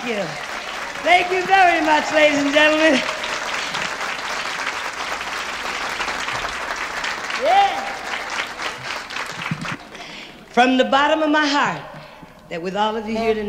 you. Thank you very much, ladies and gentlemen. Yeah. From the bottom of my heart, that with all of you here tonight,